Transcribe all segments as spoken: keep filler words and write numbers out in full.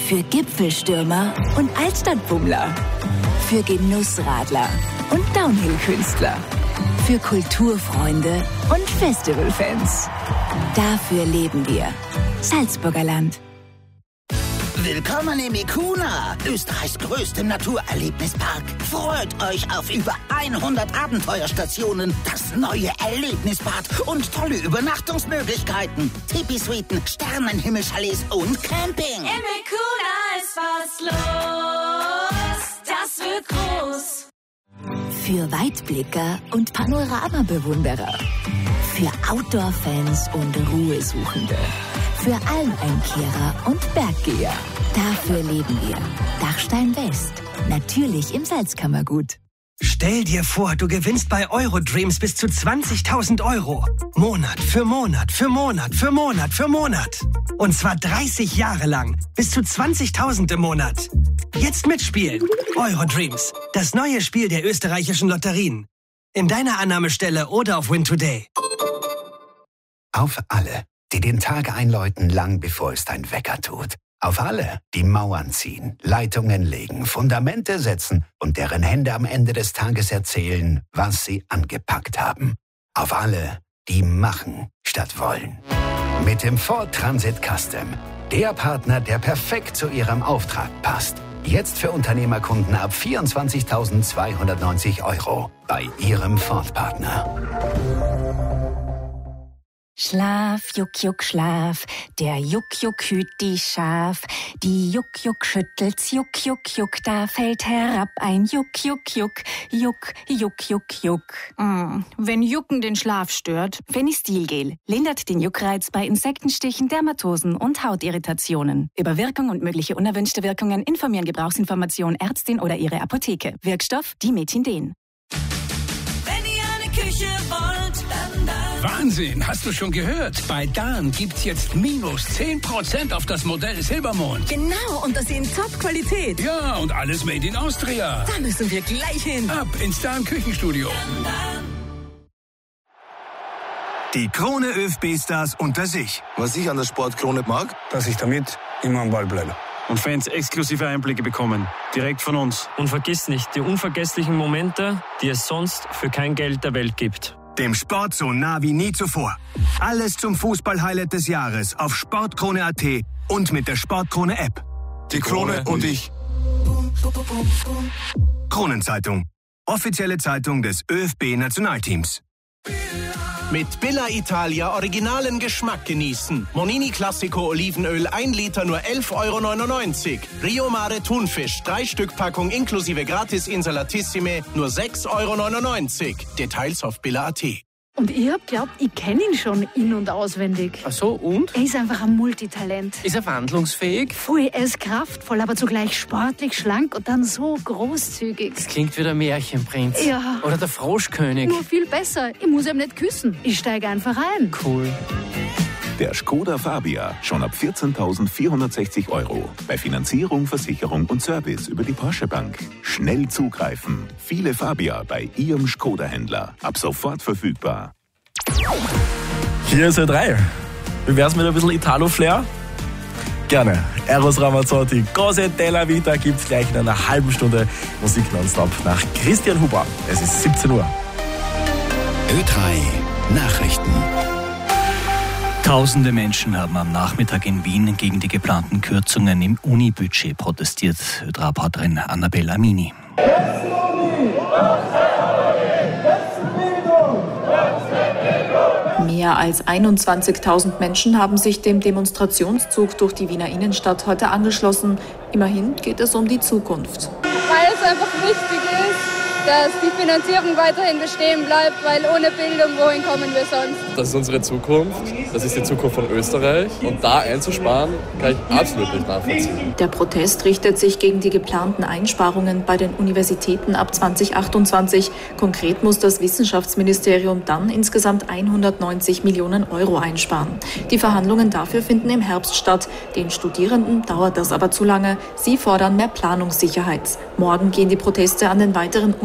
Für Gipfelstürmer und Altstadtbummler. Für Genussradler und Downhill-Künstler. Für Kulturfreunde und Festivalfans. Dafür leben wir. Salzburger Land. Willkommen im Ikuna, Österreichs größtem Naturerlebnispark. Freut euch auf über hundert Abenteuerstationen, das neue Erlebnisbad und tolle Übernachtungsmöglichkeiten. Tipi-Suiten, Sternenhimmelchalets und Camping. Im Ikuna ist was los, das wird groß. Für Weitblicker und Panoramabewunderer. Für Outdoor-Fans und Ruhesuchende. Für Almeinkehrer und Berggeher. Dafür leben wir. Dachstein West. Natürlich im Salzkammergut. Stell dir vor, du gewinnst bei Eurodreams bis zu zwanzigtausend Euro. Monat für Monat für Monat für Monat für Monat. Und zwar dreißig Jahre lang. Bis zu zwanzigtausend im Monat. Jetzt mitspielen. Eurodreams. Das neue Spiel der österreichischen Lotterien. In deiner Annahmestelle oder auf Win Today. Auf alle, die den Tag einläuten, lang bevor es dein Wecker tut. Auf alle, die Mauern ziehen, Leitungen legen, Fundamente setzen und deren Hände am Ende des Tages erzählen, was sie angepackt haben. Auf alle, die machen statt wollen. Mit dem Ford Transit Custom. Der Partner, der perfekt zu ihrem Auftrag passt. Jetzt für Unternehmerkunden ab vierundzwanzigtausendzweihundertneunzig Euro bei ihrem Ford-Partner. Schlaf, Juck, Juck, Schlaf, der Juck, Juck hüt die Schaf. Die Juck, Juck schüttelt's, Juck, Juck, Juck, da fällt herab ein Juck, Juck, Juck, Juck, Juck, Juck, Juck. Mm, wenn Jucken den Schlaf stört. Fenistilgel lindert den Juckreiz bei Insektenstichen, Dermatosen und Hautirritationen. Über Wirkung und mögliche unerwünschte Wirkungen informieren Gebrauchsinformation Ärztin oder ihre Apotheke. Wirkstoff Dimethinden. Wenn ihr eine Küche wollt, dann da. Wahnsinn, hast du schon gehört? Bei Dahn gibt's jetzt minus zehn Prozent auf das Modell Silbermond. Genau, und das in Top-Qualität. Ja, und alles made in Austria. Da müssen wir gleich hin. Ab ins Dahn Küchenstudio. Die Krone ÖFB-Stars unter sich. Was ich an der Sportkrone mag, dass ich damit immer am Ball bleibe. Und Fans exklusive Einblicke bekommen, direkt von uns. Und vergiss nicht die unvergesslichen Momente, die es sonst für kein Geld der Welt gibt. Dem Sport so nah wie nie zuvor. Alles zum Fußball-Highlight des Jahres auf sportkrone punkt at und mit der Sportkrone-App. Die Krone und ich. Kronenzeitung. Offizielle Zeitung des ÖFB-Nationalteams. Mit Billa Italia originalen Geschmack genießen. Monini Classico Olivenöl ein Liter nur elf Euro neunundneunzig. Rio Mare Thunfisch drei Stück Packung inklusive Gratis Insalatissime nur sechs Euro neunundneunzig. Details auf billa punkt at. Und ich hab glaubt, ich kenne ihn schon in- und auswendig. Ach so, und? Er ist einfach ein Multitalent. Ist er wandlungsfähig? Voll, er ist kraftvoll, aber zugleich sportlich, schlank und dann so großzügig. Das klingt wie der Märchenprinz. Ja. Oder der Froschkönig. Nur viel besser. Ich muss ihm nicht küssen. Ich steige einfach ein. Cool. Der Skoda Fabia, schon ab vierzehntausendvierhundertsechzig Euro. Bei Finanzierung, Versicherung und Service über die Porsche Bank. Schnell zugreifen. Viele Fabia bei Ihrem Skoda-Händler. Ab sofort verfügbar. Hier ist Ö drei. Wie wär's mit ein bisschen Italo-Flair? Gerne. Eros Ramazzotti, Cose della Vita gibt's gleich in einer halben Stunde Musik nonstop nach Christian Huber. Es ist siebzehn Uhr. Ö drei Nachrichten. Tausende Menschen haben am Nachmittag in Wien gegen die geplanten Kürzungen im Uni-Budget protestiert. Ö drei Reporterin Annabel Amini. Mehr als einundzwanzigtausend Menschen haben sich dem Demonstrationszug durch die Wiener Innenstadt heute angeschlossen. Immerhin geht es um die Zukunft. Weil es einfach wichtig ist, dass die Finanzierung weiterhin bestehen bleibt, weil ohne Bildung, wohin kommen wir sonst? Das ist unsere Zukunft, das ist die Zukunft von Österreich und da einzusparen, kann ich absolut nicht nachvollziehen. Der Protest richtet sich gegen die geplanten Einsparungen bei den Universitäten ab zwanzig achtundzwanzig. Konkret muss das Wissenschaftsministerium dann insgesamt hundertneunzig Millionen Euro einsparen. Die Verhandlungen dafür finden im Herbst statt. Den Studierenden dauert das aber zu lange. Sie fordern mehr Planungssicherheit. Morgen gehen die Proteste an den weiteren Universitäten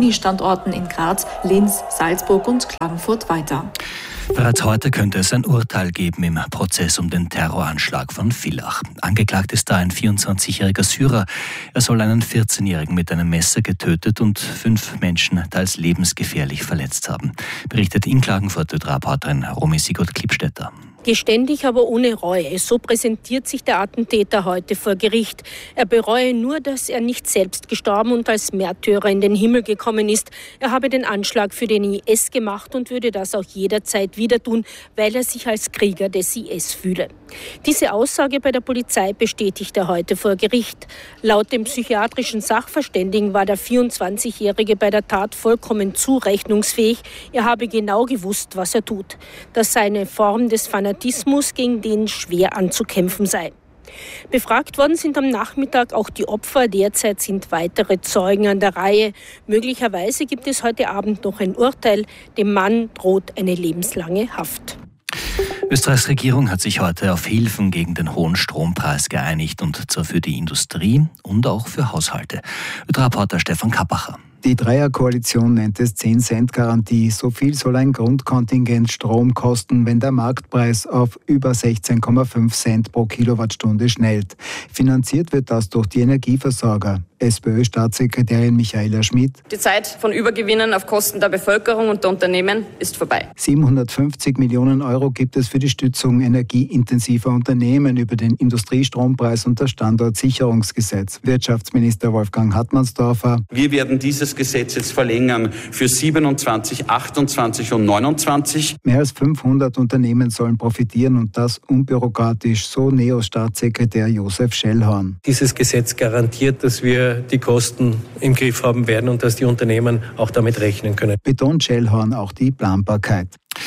Unistandorten in Graz, Linz, Salzburg und Klagenfurt weiter. Bereits heute könnte es ein Urteil geben im Prozess um den Terroranschlag von Villach. Angeklagt ist da ein vierundzwanzigjähriger Syrer. Er soll einen vierzehnjährigen mit einem Messer getötet und fünf Menschen teils lebensgefährlich verletzt haben. Berichtet in Klagenfurt Reporterin Romy Sigurd-Klippstätter. Geständig, aber ohne Reue. So präsentiert sich der Attentäter heute vor Gericht. Er bereue nur, dass er nicht selbst gestorben und als Märtyrer in den Himmel gekommen ist. Er habe den Anschlag für den I S gemacht und würde das auch jederzeit wieder tun, weil er sich als Krieger des I S fühle. Diese Aussage bei der Polizei bestätigt er heute vor Gericht. Laut dem psychiatrischen Sachverständigen war der vierundzwanzigjährige bei der Tat vollkommen zurechnungsfähig. Er habe genau gewusst, was er tut. Das sei eine Form des Fanatismus, gegen den schwer anzukämpfen sei. Befragt worden sind am Nachmittag auch die Opfer. Derzeit sind weitere Zeugen an der Reihe. Möglicherweise gibt es heute Abend noch ein Urteil. Dem Mann droht eine lebenslange Haft. Österreichs Regierung hat sich heute auf Hilfen gegen den hohen Strompreis geeinigt, und zwar für die Industrie und auch für Haushalte. Reporter Stefan Kappacher. Die Dreierkoalition nennt es zehn Cent Garantie. So viel soll ein Grundkontingent Strom kosten, wenn der Marktpreis auf über sechzehn Komma fünf Cent pro Kilowattstunde schnellt. Finanziert wird das durch die Energieversorger. SPÖ-Staatssekretärin Michaela Schmidt. Die Zeit von Übergewinnen auf Kosten der Bevölkerung und der Unternehmen ist vorbei. siebenhundertfünfzig Millionen Euro gibt es für die Stützung energieintensiver Unternehmen über den Industriestrompreis und das Standortsicherungsgesetz. Wirtschaftsminister Wolfgang Hartmannsdorfer. Wir werden dieses Gesetz jetzt verlängern für siebenundzwanzig, achtundzwanzig und neunundzwanzig. Mehr als fünfhundert Unternehmen sollen profitieren und das unbürokratisch, so Neo-Staatssekretär Josef Schellhorn. Dieses Gesetz garantiert, dass wir die Kosten im Griff haben werden und dass die Unternehmen auch damit rechnen können. Betont Schellhorn auch die Planbarkeit.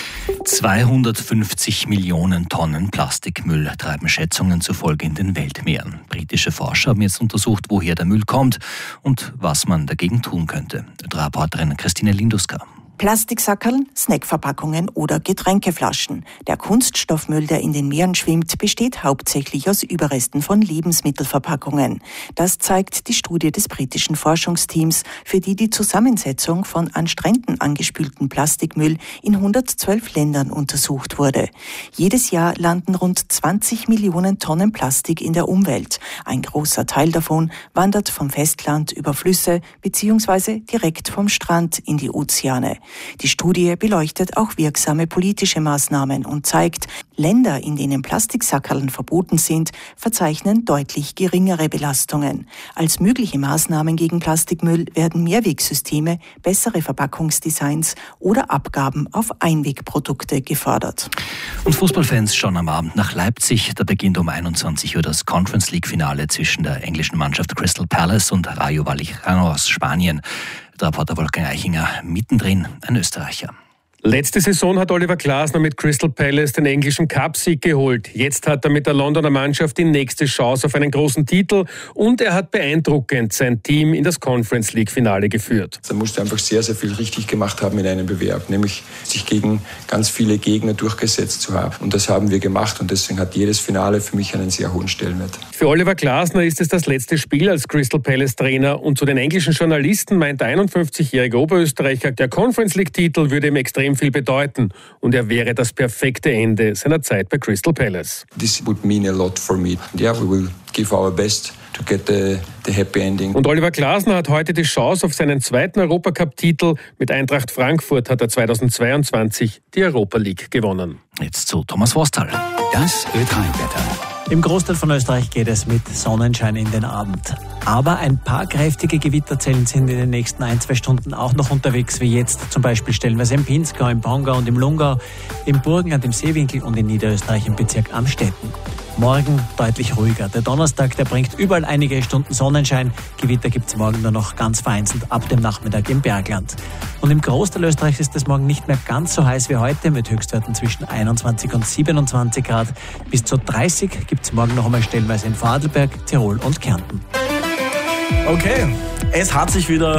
zweihundertfünfzig Millionen Tonnen Plastikmüll treiben Schätzungen zufolge in den Weltmeeren. Britische Forscher haben jetzt untersucht, woher der Müll kommt und was man dagegen tun könnte. Reporterin Christine Linduska. Plastiksackerln, Snackverpackungen oder Getränkeflaschen. Der Kunststoffmüll, der in den Meeren schwimmt, besteht hauptsächlich aus Überresten von Lebensmittelverpackungen. Das zeigt die Studie des britischen Forschungsteams, für die die Zusammensetzung von an Stränden angespülten Plastikmüll in hundertzwölf Ländern untersucht wurde. Jedes Jahr landen rund zwanzig Millionen Tonnen Plastik in der Umwelt. Ein großer Teil davon wandert vom Festland über Flüsse bzw. direkt vom Strand in die Ozeane. Die Studie beleuchtet auch wirksame politische Maßnahmen und zeigt, Länder, in denen Plastiksackerln verboten sind, verzeichnen deutlich geringere Belastungen. Als mögliche Maßnahmen gegen Plastikmüll werden Mehrwegsysteme, bessere Verpackungsdesigns oder Abgaben auf Einwegprodukte gefordert. Und Fußballfans schauen am Abend nach Leipzig. Da beginnt um einundzwanzig Uhr das Conference League-Finale zwischen der englischen Mannschaft Crystal Palace und Rayo Vallecano aus Spanien. Der Reporter Wolfgang Eichinger, mittendrin ein Österreicher. Letzte Saison hat Oliver Glasner mit Crystal Palace den englischen Cup-Sieg geholt. Jetzt hat er mit der Londoner Mannschaft die nächste Chance auf einen großen Titel und er hat beeindruckend sein Team in das Conference League-Finale geführt. Da musste einfach sehr, sehr viel richtig gemacht haben in einem Bewerb, nämlich sich gegen ganz viele Gegner durchgesetzt zu haben. Und das haben wir gemacht und deswegen hat jedes Finale für mich einen sehr hohen Stellenwert. Für Oliver Glasner ist es das letzte Spiel als Crystal Palace-Trainer und zu den englischen Journalisten meint der einundfünfzigjährige Oberösterreicher, der Conference League-Titel würde ihm extrem viel bedeuten und er wäre das perfekte Ende seiner Zeit bei Crystal Palace. This would mean a lot for me. Yeah, we will give our best to get the, the happy ending. Und Oliver Glasner hat heute die Chance auf seinen zweiten Europacup-Titel. Mit Eintracht Frankfurt hat er zweitausendzweiundzwanzig die Europa League gewonnen. Jetzt zu Thomas Worsthal. Das Ö drei Wetter. Im Großteil von Österreich geht es mit Sonnenschein in den Abend. Aber ein paar kräftige Gewitterzellen sind in den nächsten ein, zwei Stunden auch noch unterwegs, wie jetzt zum Beispiel stellenweise im Pinzgau, im Pongau und im Lungau, im Burgenland, im Seewinkel und in Niederösterreich im Bezirk Amstetten. Morgen deutlich ruhiger. Der Donnerstag, der bringt überall einige Stunden Sonnenschein. Gewitter gibt es morgen nur noch ganz vereinzelt ab dem Nachmittag im Bergland. Und im Großteil Österreichs ist es morgen nicht mehr ganz so heiß wie heute, mit Höchstwerten zwischen einundzwanzig und siebenundzwanzig Grad. Bis zu dreißig gibt es morgen noch einmal stellenweise in Vorarlberg, Tirol und Kärnten. Okay, es hat sich wieder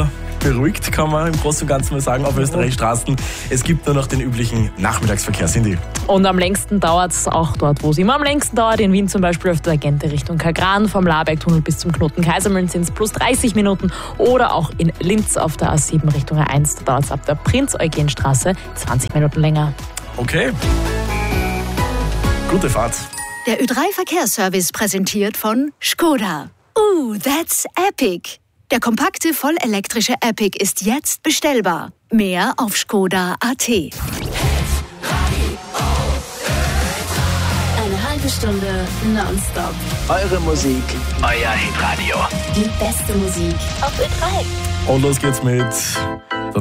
beruhigt, kann man im Großen und Ganzen mal sagen, auf Österreichs Straßen. Es gibt nur noch den üblichen Nachmittagsverkehr, Cindy. Und am längsten dauert es auch dort, wo es immer am längsten dauert. In Wien zum Beispiel auf der Gente Richtung Kagran, vom Labergtunnel bis zum Knoten Kaisermühlen sind es plus dreißig Minuten. Oder auch in Linz auf der A sieben Richtung A eins, da dauert es ab der Prinz-Eugen-Straße zwanzig Minuten länger. Okay. Gute Fahrt. Der Ö drei Verkehrsservice präsentiert von Skoda. Ooh, that's epic. Der kompakte, vollelektrische Epic ist jetzt bestellbar. Mehr auf skoda punkt a t. Eine halbe Stunde nonstop. Eure Musik, euer Hitradio. Die beste Musik auf Ö drei. Und los geht's mit